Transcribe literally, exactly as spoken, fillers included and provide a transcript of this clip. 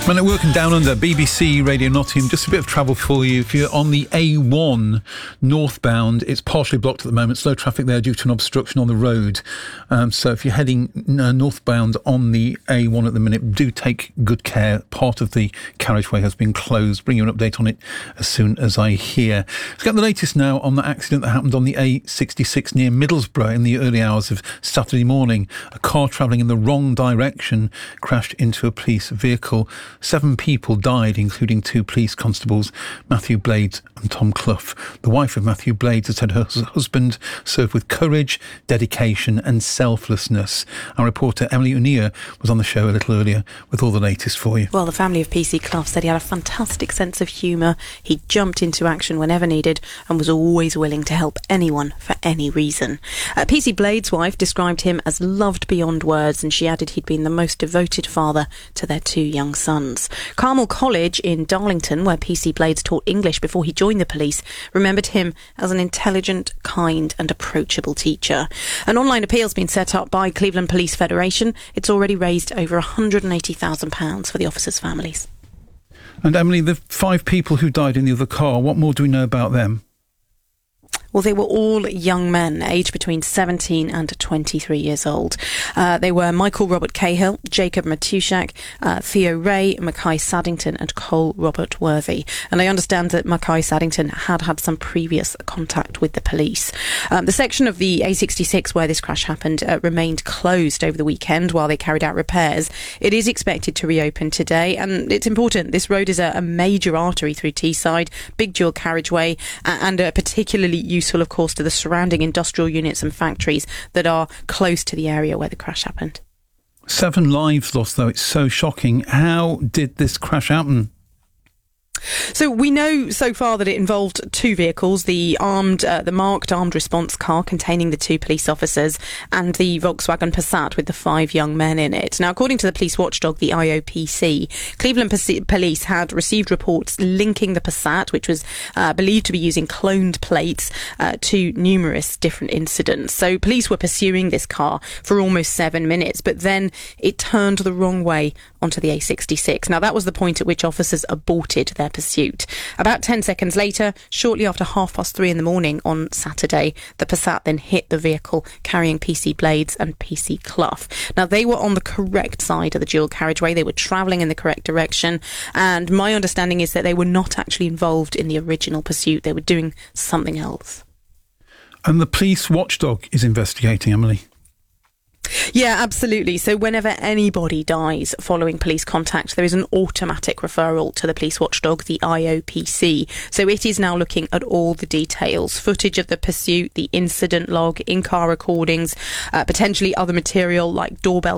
Man at Work and Down Under, B B C Radio Nottingham. Just a bit of travel for you. If you're on the A one northbound, it's partially blocked at the moment. Slow traffic there due to an obstruction on the road. Um, so if you're heading uh, northbound on the A one at the minute, do take good care. Part of the carriageway has been closed. Bring you an update on it as soon as I hear. Let's get the latest now on the accident that happened on the A sixty-six near Middlesbrough in the early hours of Saturday morning. A car travelling in the wrong direction crashed into a police vehicle. Seven people died, including two police constables, Matthew Blades and Tom Clough. The wife of Matthew Blades has said her husband served with courage, dedication and selflessness. Our reporter Emily Unia was on the show a little earlier with all the latest for you. Well, the family of P C Clough said he had a fantastic sense of humour. He jumped into action whenever needed and was always willing to help anyone for any reason. Uh, P C Blades' wife described him as loved beyond words, and she added he'd been the most devoted father to their two young sons. Carmel College in Darlington, where P C Blades taught English before he joined the police, remembered him as an intelligent, kind and approachable teacher. An online appeal's been set up by Cleveland Police Federation. It's already raised over one hundred eighty thousand pounds for the officers' families. And Emily, the five people who died in the other car, what more do we know about them? Well, they were all young men, aged between seventeen and twenty-three years old. Uh, they were Michael Robert Cahill, Jacob Matushak, uh, Theo Ray, Mackay Saddington and Cole Robert Worthy. And I understand that Mackay Saddington had had some previous contact with the police. Um, the section of the A sixty-six where this crash happened uh, remained closed over the weekend while they carried out repairs. It is expected to reopen today, and it's important. This road is a, a major artery through Teesside, big dual carriageway, uh, and a particularly useful Useful, of course, to the surrounding industrial units and factories that are close to the area where the crash happened. Seven lives lost, though. It's so shocking. How did this crash happen? So we know so far that it involved two vehicles, the armed, uh, the marked armed response car containing the two police officers and the Volkswagen Passat with the five young men in it. Now, according to the police watchdog, the I O P C, Cleveland Police had received reports linking the Passat, which was uh, believed to be using cloned plates, uh, to numerous different incidents. So police were pursuing this car for almost seven minutes, but then it turned the wrong way onto the A sixty-six. Now, that was the point at which officers aborted their pursuit. About ten seconds later, shortly after half past three in the morning on Saturday, the Passat then hit the vehicle carrying P C Blades and P C Clough. Now, they were on the correct side of the dual carriageway. They were travelling in the correct direction, and my understanding is that they were not actually involved in the original pursuit. They were doing something else. And the police watchdog is investigating, Emily. Yeah, absolutely. So whenever anybody dies following police contact, there is an automatic referral to the police watchdog, the I O P C. So it is now looking at all the details, footage of the pursuit, the incident log, in-car recordings, uh, potentially other material like doorbell